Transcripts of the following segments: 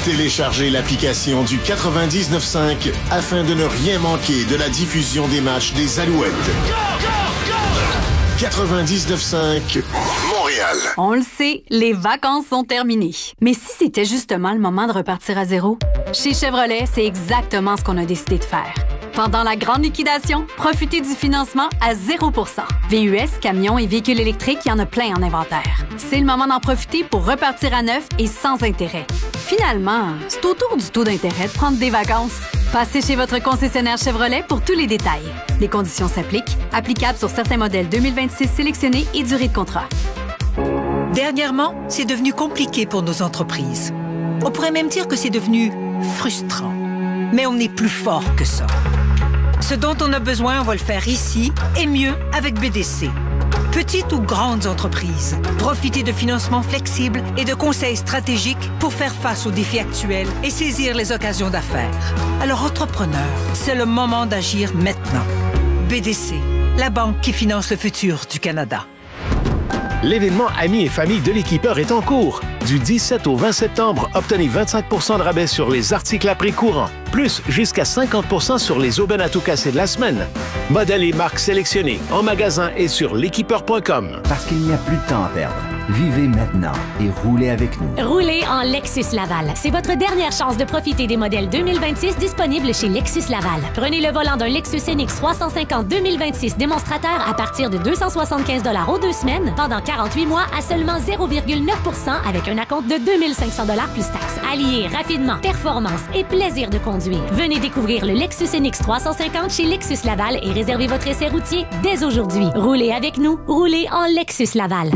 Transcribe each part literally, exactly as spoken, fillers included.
Téléchargez l'application du quatre-vingt-dix-neuf cinq afin de ne rien manquer de la diffusion des matchs des Alouettes. Go, go, go! quatre-vingt-dix-neuf cinq Montréal. On le sait, les vacances sont terminées. Mais si c'était justement le moment de repartir à zéro? Chez Chevrolet, c'est exactement ce qu'on a décidé de faire. Pendant la grande liquidation, profitez du financement à zéro pour cent. V U S, camions et véhicules électriques, il y en a plein en inventaire. C'est le moment d'en profiter pour repartir à neuf et sans intérêt. Finalement, c'est autour du taux d'intérêt de prendre des vacances. Passez chez votre concessionnaire Chevrolet pour tous les détails. Les conditions s'appliquent, applicables sur certains modèles deux mille vingt-six sélectionnés et durée de contrat. Dernièrement, c'est devenu compliqué pour nos entreprises. On pourrait même dire que c'est devenu frustrant. Mais on est plus fort que ça. Ce dont on a besoin, on va le faire ici et mieux avec B D C. Petites ou grandes entreprises, profitez de financements flexibles et de conseils stratégiques pour faire face aux défis actuels et saisir les occasions d'affaires. Alors, entrepreneurs, c'est le moment d'agir maintenant. B D C, la banque qui finance le futur du Canada. L'événement Amis et famille de l'équipeur est en cours. Du dix-sept au vingt septembre, obtenez vingt-cinq pour cent de rabais sur les articles à prix courant, plus jusqu'à cinquante pour cent sur les aubaines à tout casser de la semaine. Modèles et marques sélectionnés en magasin et sur l'équipeur point com. Parce qu'il n'y a plus de temps à perdre. Vivez maintenant et roulez avec nous. Roulez en Lexus Laval. C'est votre dernière chance de profiter des modèles deux mille vingt-six disponibles chez Lexus Laval. Prenez le volant d'un Lexus N X trois cent cinquante deux mille vingt-six démonstrateur à partir de deux cent soixante-quinze dollars aux deux semaines pendant quarante-huit mois à seulement zéro virgule neuf pour cent avec un acompte de deux mille cinq cents dollars plus taxes. Alliez rapidement performance et plaisir de conduire. Venez découvrir le Lexus N X trois cent cinquante chez Lexus Laval et réservez votre essai routier dès aujourd'hui. Roulez avec nous. Roulez en Lexus Laval.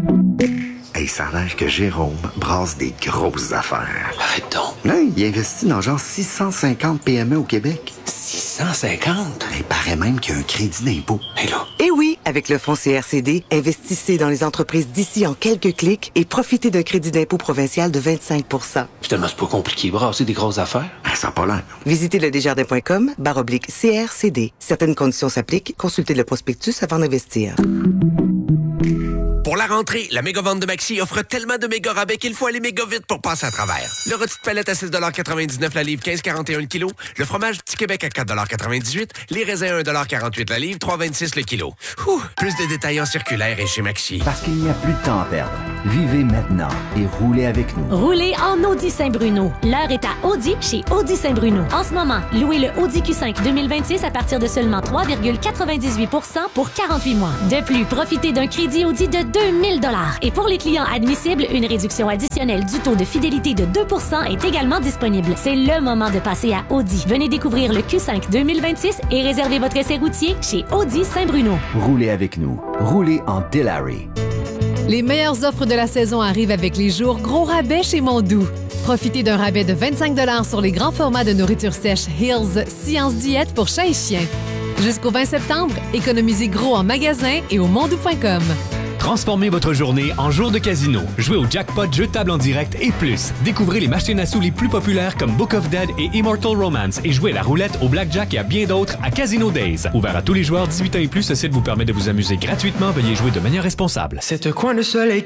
Hey, ça a l'air que Jérôme brasse des grosses affaires. Arrête donc. Là, il investit dans genre six cent cinquante P M E au Québec. six cent cinquante? Il paraît même qu'il y a un crédit d'impôt. Et là? Eh oui, avec le fonds C R C D, investissez dans les entreprises d'ici en quelques clics et profitez d'un crédit d'impôt provincial de vingt-cinq pour cent. Finalement, c'est pas compliqué, brasser des grosses affaires. Ah, ça n'a pas l'air. Visitez le desjardins point com, barre oblique C R C D. Certaines conditions s'appliquent. Consultez le prospectus avant d'investir. Pour la rentrée, la méga vente de Maxi offre tellement de méga rabais qu'il faut aller méga vite pour passer à travers. Le rôti de palette à six quatre-vingt-dix-neuf la livre, quinze quarante et un le kilo. Le fromage Petit Québec à quatre quatre-vingt-dix-huit. Les raisins un quarante-huit la livre, trois vingt-six le kilo. Ouh, plus de détails en circulaire et chez Maxi. Parce qu'il n'y a plus de temps à perdre. Vivez maintenant et roulez avec nous. Roulez en Audi Saint-Bruno. L'heure est à Audi chez Audi Saint-Bruno. En ce moment, louez le Audi Q cinq deux mille vingt-six à partir de seulement trois virgule quatre-vingt-dix-huit pour cent pour quarante-huit mois. De plus, profitez d'un crédit Audi de deux mille dollars. Et pour les clients admissibles, une réduction additionnelle du taux de fidélité de deux pour cent est également disponible. C'est le moment de passer à Audi. Venez découvrir le Q cinq deux mille vingt-six et réservez votre essai routier chez Audi Saint-Bruno. Roulez avec nous. Roulez en Dilawri. Les meilleures offres de la saison arrivent avec les jours gros rabais chez Mondou. Profitez d'un rabais de vingt-cinq dollars sur les grands formats de nourriture sèche Hills Science Diète pour chat et chien. Jusqu'au vingt septembre, économisez gros en magasin et au mondou point com. Transformez votre journée en jour de casino. Jouez au jackpot, jeux de table en direct et plus. Découvrez les machines à sous les plus populaires comme Book of Dead et Immortal Romance et jouez à la roulette, au blackjack et à bien d'autres à Casino Days. Ouvert à tous les joueurs dix-huit ans et plus, ce site vous permet de vous amuser gratuitement. Veuillez jouer de manière responsable. C'est un coin de soleil qui